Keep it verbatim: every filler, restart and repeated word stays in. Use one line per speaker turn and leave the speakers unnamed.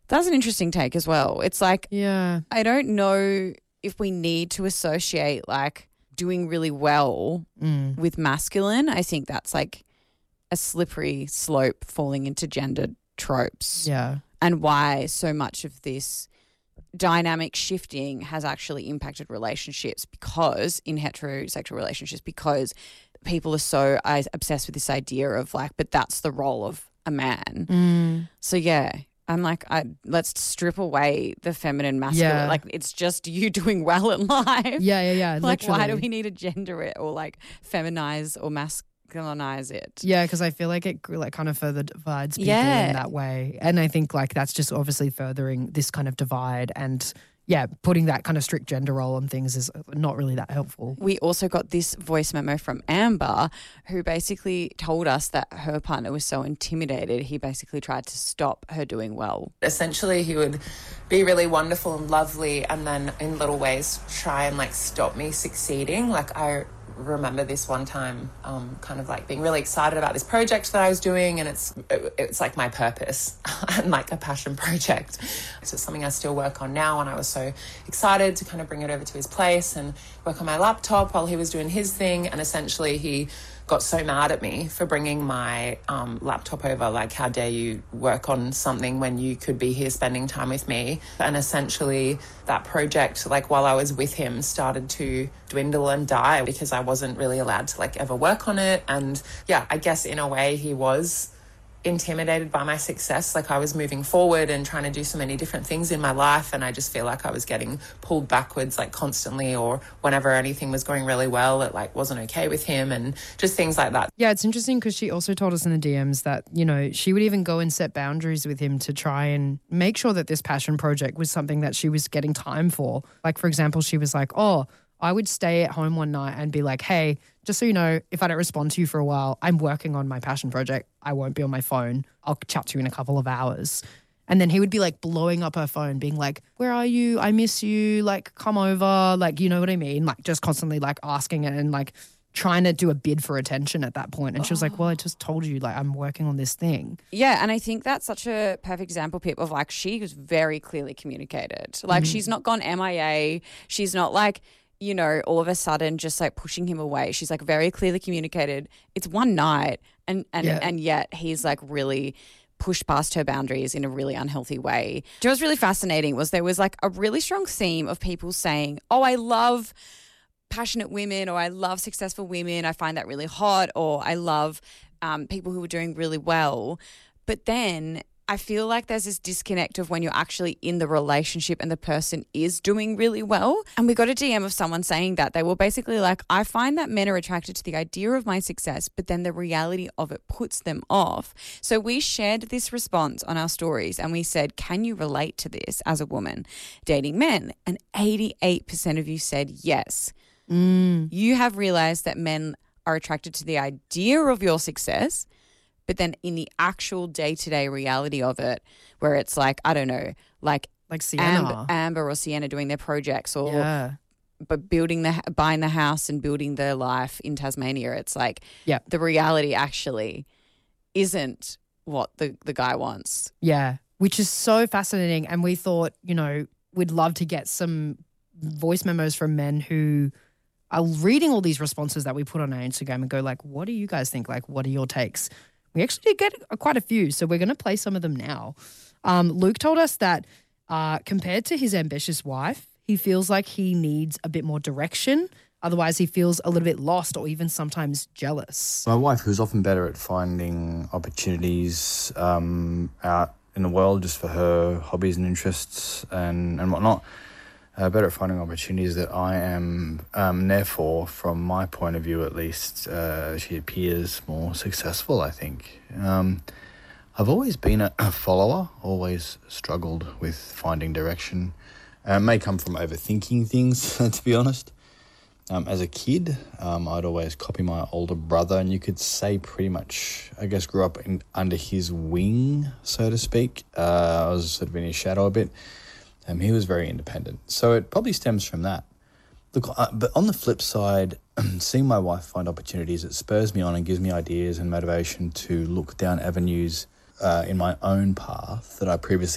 That's an interesting take as well. It's like,
Yeah.
I don't know if we need to associate like doing really well
Mm.
with masculine. I think that's like a slippery slope falling into gendered tropes.
Yeah.
And why so much of this dynamic shifting has actually impacted relationships, because in heterosexual relationships, because people are so uh, obsessed with this idea of like, but that's the role of a man.
Mm.
So yeah, I'm like, I, let's strip away the feminine masculine.
Yeah.
Like it's just you doing well in life.
Yeah, yeah, yeah.
Like why do
literally.
we need to gender it or like feminize or masculinize it?
Yeah, because I feel like it like kind of further divides people
Yeah.
in that way. And I think like that's just obviously furthering this kind of divide, and yeah, putting that kind of strict gender role on things is not really that helpful.
We also got this voice memo from Amber, who basically told us that her partner was so intimidated, he basically tried to stop her doing well.
Essentially, he would be really wonderful and lovely, and then in little ways try and like stop me succeeding. Like I remember this one time um, kind of like being really excited about this project that I was doing, and it's it, it's like my purpose and like a passion project. So it's something I still work on now, and I was so excited to kind of bring it over to his place and work on my laptop while he was doing his thing. And essentially he got so mad at me for bringing my um, laptop over, like, how dare you work on something when you could be here spending time with me? And essentially that project, like while I was with him, started to dwindle and die because I wasn't really allowed to like ever work on it. And yeah, I guess in a way he was intimidated by my success. Like I was moving forward and trying to do so many different things in my life, and I just feel like I was getting pulled backwards like constantly, or whenever anything was going really well it like wasn't okay with him, and just things like that.
Yeah, it's interesting because she also told us in the D Ms that, you know, she would even go and set boundaries with him to try and make sure that this passion project was something that she was getting time for. Like, for example, she was like, oh, I would stay at home one night and be like, hey, just so you know, if I don't respond to you for a while, I'm working on my passion project. I won't be on my phone. I'll chat to you in a couple of hours. And then he would be like blowing up her phone, being like, where are you? I miss you. Like, come over. Like, you know what I mean? Like, just constantly like asking it and like trying to do a bid for attention at that point. And she was like, well, I just told you, like, I'm working on this thing.
Yeah, and I think that's such a perfect example, Pip, of like she was very clearly communicated. Like
Mm-hmm.
she's not gone M I A. She's not like, you know, all of a sudden just like pushing him away. She's like very clearly communicated. It's one night and and,
Yeah.
and yet he's like really pushed past her boundaries in a really unhealthy way. What was really fascinating was there was like a really strong theme of people saying, oh, I love passionate women, or I love successful women. I find that really hot, or I love um, people who are doing really well. But then I feel like there's this disconnect of when you're actually in the relationship and the person is doing really well. And we got a D M of someone saying that. They were basically like, I find that men are attracted to the idea of my success, but then the reality of it puts them off. So we shared this response on our stories and we said, can you relate to this as a woman dating men? And eighty-eight percent of you said yes.
Mm.
You have realized that men are attracted to the idea of your success, but then in the actual day-to-day reality of it, where it's like, I don't know, like
Like Sienna.
Amber, Amber or Sienna doing their projects, or
Yeah.
but building the buying the house and building their life in Tasmania, it's like
Yeah.
the reality actually isn't what the, the guy wants.
Yeah, which is so fascinating. And we thought, you know, we'd love to get some voice memos from men who are reading all these responses that we put on our Instagram and go like, what do you guys think? Like, what are your takes? We actually did get quite a few, so we're going to play some of them now. Um, Luke told us that uh, compared to his ambitious wife, he feels like he needs a bit more direction. Otherwise, he feels a little bit lost or even sometimes jealous.
My wife, who's often better at finding opportunities um, out in the world just for her hobbies and interests and, and whatnot, uh, better at finding opportunities that I am. Um, therefore, from my point of view at least, uh, she appears more successful, I think. Um, I've always been a, a follower, always struggled with finding direction. Uh, it may come from overthinking things, to be honest. Um, as a kid, um, I'd always copy my older brother, and you could say pretty much, I guess, grew up in, under his wing, so to speak. Uh, I was sort of in his shadow a bit. Um, he was very independent. So it probably stems from that. Look, uh, but on the flip side, seeing my wife find opportunities, it spurs me on and gives me ideas and motivation to look down avenues uh, in my own path that I previously